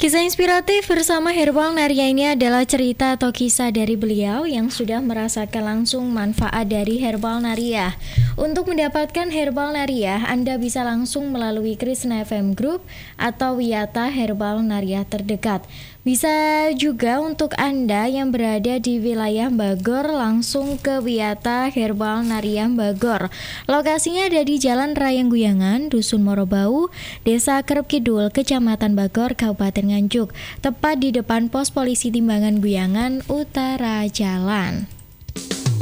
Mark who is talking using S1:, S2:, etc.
S1: Kisah inspiratif bersama Herbal Naria ini adalah cerita atau kisah dari beliau yang sudah merasakan langsung manfaat dari Herbal Naria. Untuk mendapatkan Herbal Naria, Anda bisa langsung melalui Krishna FM Group atau Wiyata Herbal Naria terdekat. Bisa juga untuk Anda yang berada di wilayah Bogor langsung ke Wiyata Herbal Naria Bogor. Lokasinya ada di Jalan Raya Guyangan, Dusun Morobau, Desa Kerep Kidul, Kecamatan Bogor, Kabupaten Nganjuk, tepat di depan pos polisi Timbangan Guyangan Utara Jalan.